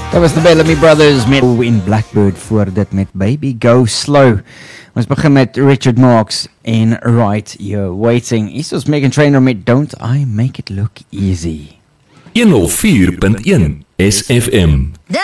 Dat was de Bellamy Brothers met in Blackbird, voor dit met Baby Go Slow. Ons begin met Richard Marx en Right You're Waiting. Hier is Meghan Trainor met Don't I Make It Look Easy. 104.1 SFM